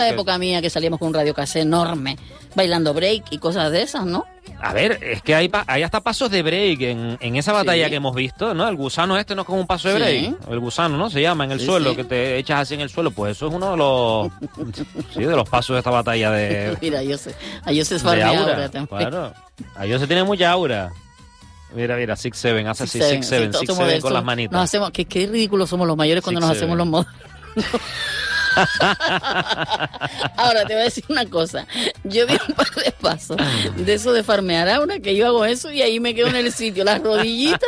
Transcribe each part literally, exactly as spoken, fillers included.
La época mía que salíamos con un radiocassette enorme, bailando break y cosas de esas, ¿no? A ver, es que hay, pa- hay hasta pasos de break en, en esa batalla Sí. que hemos visto, ¿no? El gusano este no es como un paso de Sí. break. El gusano, ¿no? Se llama en el Sí, suelo, sí. que te echas así en el suelo. Pues eso es uno de los sí, de los pasos de esta batalla de, Mira, yo sé, a yo sé de farmear aura. ahora también. Claro. Ahí se tiene mucha aura. Mira, mira, Six Seven, hace así, Six Seven, sí, Six somos Seven de- con somos- las manitas. Nos hacemos, qué, qué ridículos somos los mayores cuando Six nos Seven. hacemos los modernos. Ahora te voy a decir una cosa. Yo vi un par de pasos de eso de farmear aura, que yo hago eso y ahí me quedo en el sitio, las rodillitas.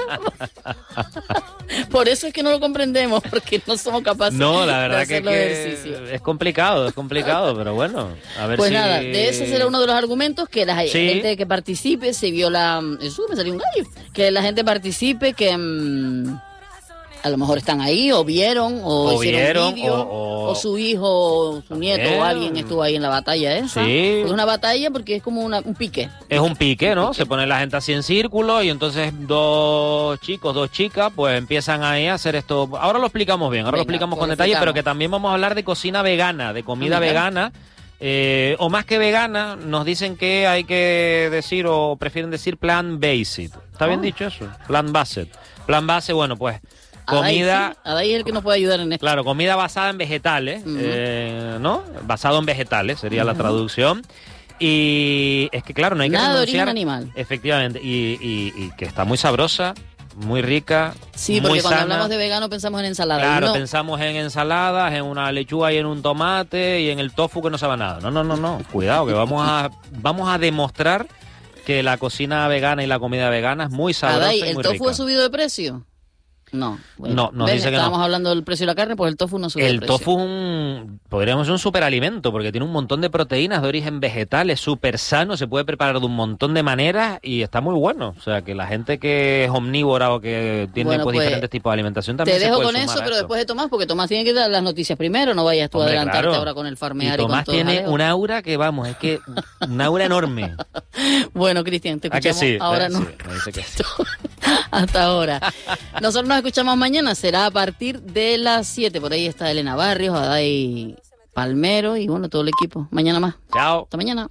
Por eso es que no lo comprendemos, porque no somos capaces No, la de verdad hacer que, los que ejercicios. es complicado, es complicado, pero bueno, a ver Pues si... nada, de ese será uno de los argumentos, que la Sí. gente que participe, se viola... Eso, me salió un gallo. Que la gente participe, que... mm, a lo mejor están ahí, o vieron, o, O hicieron vieron, un vídeo, o- o- o su hijo, o su nieto, También. o alguien estuvo ahí en la batalla esa. Sí. Es una batalla porque es como una- un pique. Es un pique, ¿no? Se pone la gente así en círculo y entonces dos chicos, dos chicas, pues empiezan ahí a hacer esto. Ahora lo explicamos bien, ahora lo Venga, explicamos pues con lo detalle, pero explicamos. que también vamos a hablar de cocina vegana, de comida Ah, mira. vegana. Eh, o más que vegana, nos dicen que hay que decir, o prefieren decir plant-based. ¿Está bien Oh. dicho eso? Plant-based. Plant-based, bueno, pues Adai, comida... sí, Adai es el que nos puede ayudar en esto. Claro, comida basada en vegetales, Ujú. eh, ¿no? Basado en vegetales sería la traducción. Y es que, claro, no hay que Nada de origen renunciar... animal. Efectivamente, y, y- y que está muy sabrosa, muy rica, Sí, muy porque cuando sana. hablamos de vegano pensamos en ensalada. Claro, y no. pensamos en ensaladas, en una lechuga y en un tomate y en el tofu que no sabe nada. No, no, no, no. Cuidado, que vamos a, vamos a demostrar que la cocina vegana y la comida vegana es muy sabrosa Adai, y ¿el muy tofu rica. ha subido de precio? No. No, nos ¿Ves? dice que no. Estábamos hablando del precio de la carne, pues el tofu no sube de El precio. tofu es un, podríamos decir un superalimento, porque tiene un montón de proteínas de origen vegetal, es súper sano, se puede preparar de un montón de maneras y está muy bueno. O sea, que la gente que es omnívora o que tiene Bueno, pues, pues, diferentes tipos de alimentación también Te se dejo puede con sumar eso, a pero esto. después de Tomás, porque Tomás tiene que dar las noticias primero, no vayas tú a Hombre, adelantarte claro. ahora con el Y farmear y, con Tomás todo el tiene jaleo. una aura que, vamos, es que un aura enorme. Bueno, Cristian, te ¿A que escuchamos sí? ahora Sí, no. me dice que sí. Hasta ahora. Nosotros nos escuchamos mañana, será a partir de las siete. Por ahí está Elena Barrios, Adai Palmero y bueno, todo el equipo. Mañana más. Chao. Hasta mañana.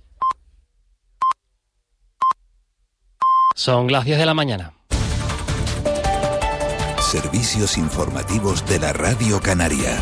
Son las diez de la mañana. Servicios informativos de la Radio Canaria.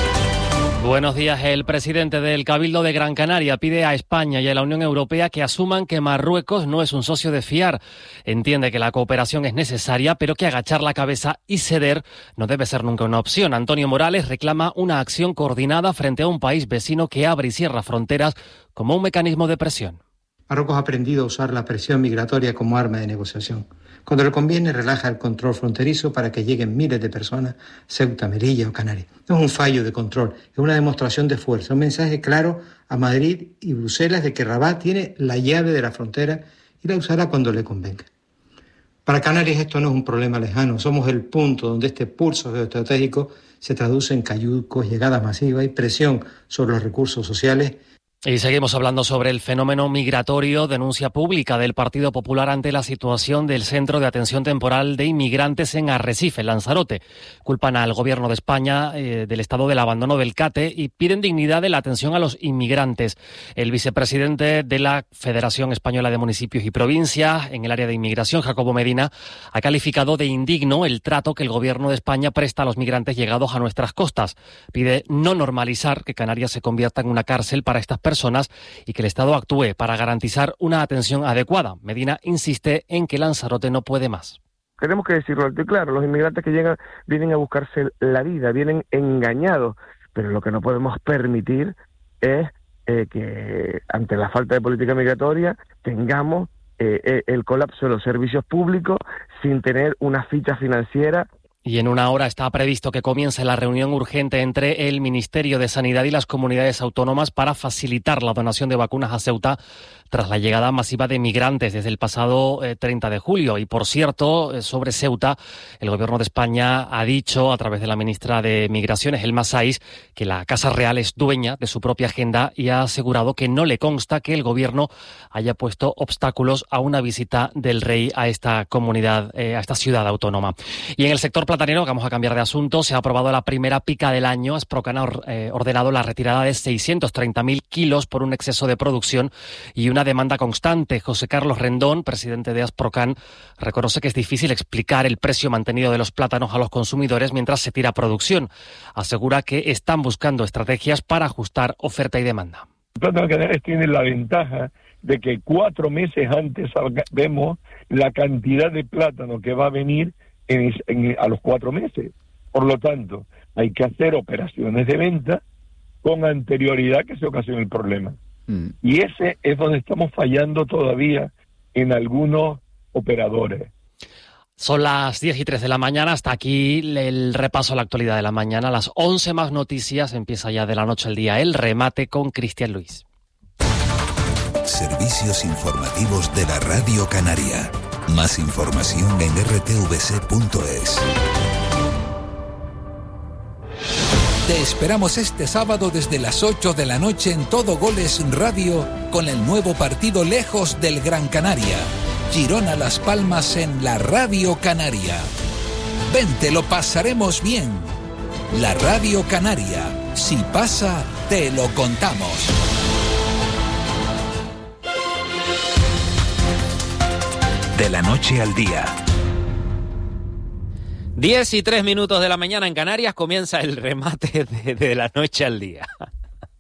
Buenos días. El presidente del Cabildo de Gran Canaria pide a España y a la Unión Europea que asuman que Marruecos no es un socio de fiar. Entiende que la cooperación es necesaria, pero que agachar la cabeza y ceder no debe ser nunca una opción. Antonio Morales reclama una acción coordinada frente a un país vecino que abre y cierra fronteras como un mecanismo de presión. Marruecos ha aprendido a usar la presión migratoria como arma de negociación. Cuando le conviene, relaja el control fronterizo para que lleguen miles de personas a Ceuta, Melilla o Canarias. No es un fallo de control, es una demostración de fuerza, un mensaje claro a Madrid y Bruselas de que Rabat tiene la llave de la frontera y la usará cuando le convenga. Para Canarias esto no es un problema lejano, somos el punto donde este pulso geoestratégico se traduce en cayucos, llegadas masivas y presión sobre los recursos sociales. Y seguimos hablando sobre el fenómeno migratorio. Denuncia pública del Partido Popular ante la situación del Centro de Atención Temporal de Inmigrantes en Arrecife, Lanzarote. Culpan al Gobierno de España eh, del estado del abandono del CATE y piden dignidad de la atención a los inmigrantes. El vicepresidente de la Federación Española de Municipios y Provincias en el área de inmigración, Jacobo Medina, ha calificado de indigno el trato que el Gobierno de España presta a los migrantes llegados a nuestras costas. Pide no normalizar que Canarias se convierta en una cárcel para estas personas personas y que el Estado actúe para garantizar una atención adecuada. Medina insiste en que Lanzarote no puede más. Tenemos que decirlo alto y claro, los inmigrantes que llegan vienen a buscarse la vida, vienen engañados, pero lo que no podemos permitir es eh, que ante la falta de política migratoria tengamos eh, el colapso de los servicios públicos sin tener una ficha financiera. Y en una hora está previsto que comience la reunión urgente entre el Ministerio de Sanidad y las comunidades autónomas para facilitar la donación de vacunas a Ceuta tras la llegada masiva de migrantes desde el pasado eh, treinta de julio. Y por cierto, eh, sobre Ceuta, el Gobierno de España ha dicho a través de la ministra de Migraciones, Elma Sáiz, que la Casa Real es dueña de su propia agenda y ha asegurado que no le consta que el Gobierno haya puesto obstáculos a una visita del rey a esta comunidad, eh, a esta ciudad autónoma. Y en el sector platanero, que vamos a cambiar de asunto, se ha aprobado la primera pica del año. Asprocan ha eh, ordenado la retirada de seiscientos treinta mil kilos por un exceso de producción y una demanda constante. José Carlos Rendón, presidente de Asprocan, reconoce que es difícil explicar el precio mantenido de los plátanos a los consumidores mientras se tira producción. Asegura que están buscando estrategias para ajustar oferta y demanda. Los plátanos canarios tienen la ventaja de que cuatro meses antes vemos la cantidad de plátano que va a venir En, en, a los cuatro meses. Por lo tanto, hay que hacer operaciones de venta con anterioridad que se ocasione el problema. Mm. Y ese es donde estamos fallando todavía en algunos operadores. Son las diez y tres de la mañana, hasta aquí el repaso a la actualidad de la mañana. A las once más noticias, empieza ya de la noche al día el remate con Cristian Luis. Servicios informativos de la Radio Canaria. Más información en r t v c punto es. Te esperamos este sábado desde las ocho de la noche en Todo Goles Radio con el nuevo partido Lejos del Gran Canaria. Girona Las Palmas en la Radio Canaria. Vente, lo pasaremos bien. La Radio Canaria. Si pasa, te lo contamos. De la noche al día. Diez y tres minutos de la mañana en Canarias, comienza el remate de, de la noche al día.